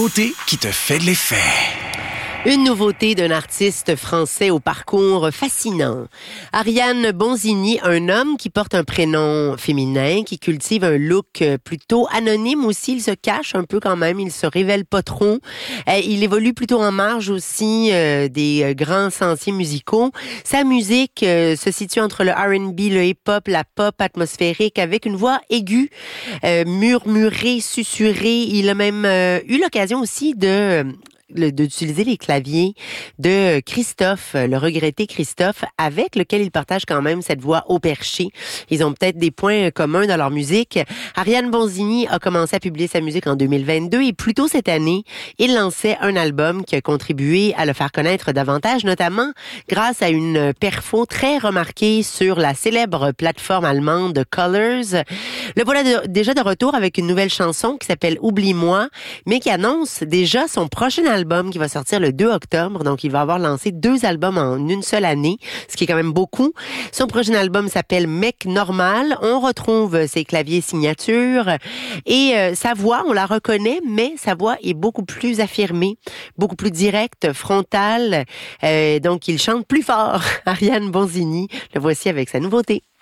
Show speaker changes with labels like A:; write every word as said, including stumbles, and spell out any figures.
A: nouveauté qui te fait de l'effet.
B: Une nouveauté d'un artiste français au parcours fascinant. Ariane Bonzini, un homme qui porte un prénom féminin, qui cultive un look plutôt anonyme aussi. Il se cache un peu quand même, il se révèle pas trop. Il évolue plutôt en marge aussi euh, des grands sentiers musicaux. Sa musique euh, se situe entre le R and B, le hip-hop, la pop atmosphérique, avec une voix aiguë, euh, murmurée, susurrée. Il a même euh, eu l'occasion aussi de... d'utiliser les claviers de Christophe, le regretté Christophe, avec lequel il partage quand même cette voix haut perché. Ils ont peut-être des points communs dans leur musique. Ariane Bonzini a commencé à publier sa musique en deux mille vingt-deux et plus tôt cette année, il lançait un album qui a contribué à le faire connaître davantage, notamment grâce à une perfo très remarquée sur la célèbre plateforme allemande Colors. Le voilà de, déjà de retour avec une nouvelle chanson qui s'appelle Oublie-moi, mais qui annonce déjà son prochain album album qui va sortir le deux octobre. Donc, il va avoir lancé deux albums en une seule année, ce qui est quand même beaucoup. Son prochain album s'appelle Mec Normal. On retrouve ses claviers signatures et euh, sa voix, on la reconnaît, mais sa voix est beaucoup plus affirmée, beaucoup plus directe, frontale. Euh, donc, il chante plus fort. Ariane Bonzini, le voici avec sa nouveauté.